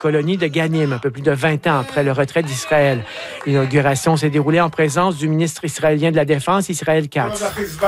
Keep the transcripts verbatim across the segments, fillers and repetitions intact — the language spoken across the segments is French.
colonie de Ghanim, un peu plus de vingt ans après le retrait d'Israël. L'inauguration s'est déroulée en présence du ministre israélien de la Défense, Israël Katz.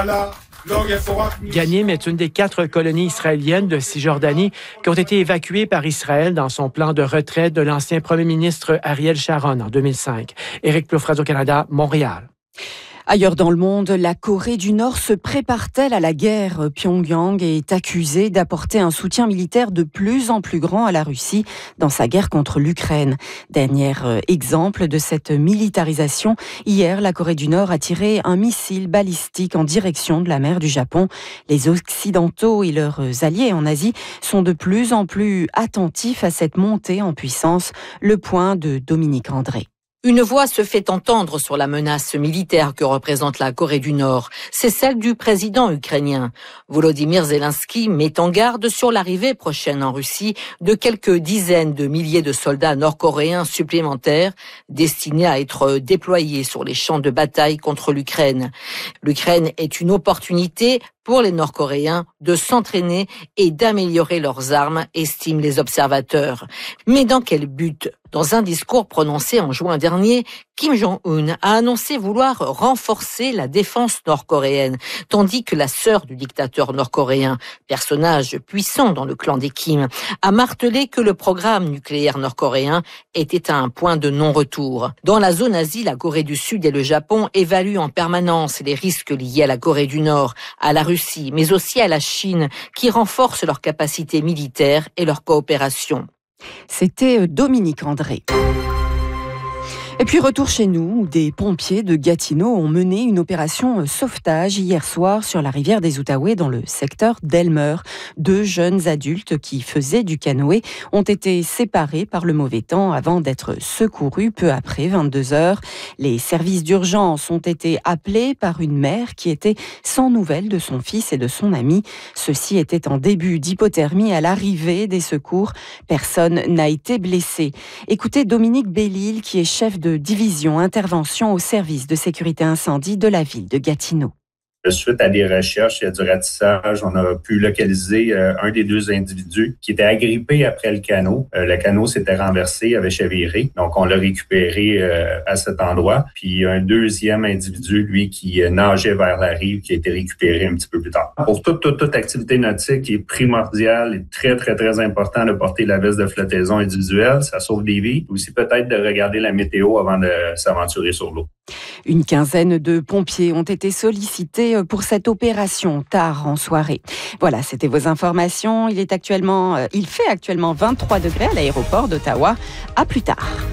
Ghanim est une des quatre colonies israéliennes de Cisjordanie qui ont été évacuées par Israël dans son plan de retrait de l'ancien premier ministre Ariel Sharon en deux mille cinq. Éric Plouffe, Radio-Canada, Montréal. Ailleurs dans le monde, la Corée du Nord se prépare-t-elle à la guerre ? Pyongyang est accusé d'apporter un soutien militaire de plus en plus grand à la Russie dans sa guerre contre l'Ukraine. Dernier exemple de cette militarisation, hier, la Corée du Nord a tiré un missile balistique en direction de la mer du Japon. Les Occidentaux et leurs alliés en Asie sont de plus en plus attentifs à cette montée en puissance. Le point de Dominique André. Une voix se fait entendre sur la menace militaire que représente la Corée du Nord. C'est celle du président ukrainien. Volodymyr Zelensky met en garde sur l'arrivée prochaine en Russie de quelques dizaines de milliers de soldats nord-coréens supplémentaires destinés à être déployés sur les champs de bataille contre l'Ukraine. L'Ukraine est une opportunité pour les Nord-Coréens de s'entraîner et d'améliorer leurs armes, estiment les observateurs. Mais dans quel but ? Dans un discours prononcé en juin dernier, Kim Jong-un a annoncé vouloir renforcer la défense nord-coréenne, tandis que la sœur du dictateur nord-coréen, personnage puissant dans le clan des Kim, a martelé que le programme nucléaire nord-coréen était à un point de non-retour. Dans la zone Asie, la Corée du Sud et le Japon évaluent en permanence les risques liés à la Corée du Nord, à la Russie, mais aussi à la Chine, qui renforcent leurs capacités militaires et leur coopération. C'était Dominique André. Et puis retour chez nous, où des pompiers de Gatineau ont mené une opération sauvetage hier soir sur la rivière des Outaouais dans le secteur d'Elmer. Deux jeunes adultes qui faisaient du canoë ont été séparés par le mauvais temps avant d'être secourus peu après vingt-deux heures. Les services d'urgence ont été appelés par une mère qui était sans nouvelles de son fils et de son ami. Ceux-ci étaient en début d'hypothermie à l'arrivée des secours. Personne n'a été blessé. Écoutez Dominique Bellil qui est chef de division intervention au service de sécurité incendie de la ville de Gatineau. Suite à des recherches et à du ratissage, on a pu localiser euh, un des deux individus qui était agrippé après le canot. Euh, le canot s'était renversé, avait chaviré. Donc, on l'a récupéré euh, à cet endroit. Puis, un deuxième individu, lui, qui euh, nageait vers la rive, qui a été récupéré un petit peu plus tard. Pour toute, toute, toute activité nautique, il est primordial et très, très, très important de porter la veste de flottaison individuelle. Ça sauve des vies. Aussi, peut-être de regarder la météo avant de s'aventurer sur l'eau. Une quinzaine de pompiers ont été sollicités pour cette opération tard en soirée. Voilà, c'était vos informations. Il est actuellement, il fait actuellement vingt-trois degrés à l'aéroport d'Ottawa. À plus tard.